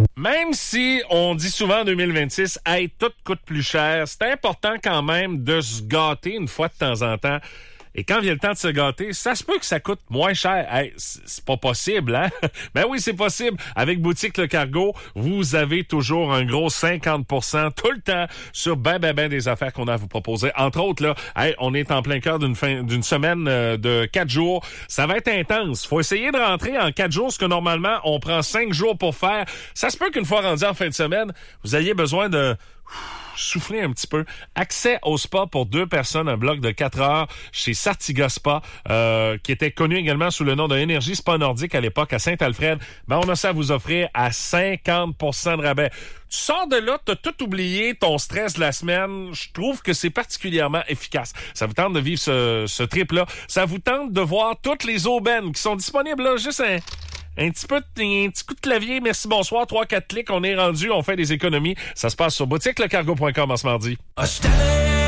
Même si on dit souvent en 2026, hey, tout coûte plus cher, c'est important quand même de se gâter une fois de temps en temps. Et quand vient le temps de se gâter, ça se peut que ça coûte moins cher. Hey, c'est pas possible, hein? Ben oui, c'est possible. Avec Boutique Le Cargo, vous avez toujours un gros 50% tout le temps sur ben des affaires qu'on a à vous proposer. Entre autres, là, hey, on est en plein cœur d'une semaine de 4 jours. Ça va être intense. Faut essayer de rentrer en 4 jours, ce que normalement, on prend 5 jours pour faire. Ça se peut qu'une fois rendu en fin de semaine, vous ayez besoin de souffler un petit peu. Accès au spa pour 2 personnes, un bloc de 4 heures chez Sartiga Spa, qui était connu également sous le nom de Énergie Spa Nordique à l'époque à Saint-Alfred. Ben, on a ça à vous offrir à 50% de rabais. Tu sors de là, t'as tout oublié, ton stress de la semaine. Je trouve que c'est particulièrement efficace. Ça vous tente de vivre ce trip-là. Ça vous tente de voir toutes les aubaines qui sont disponibles là, juste un petit coup de clavier, merci, bonsoir, 3-4 clics, on est rendu, on fait des économies. Ça se passe sur boutiquelecargo.com en ce mardi.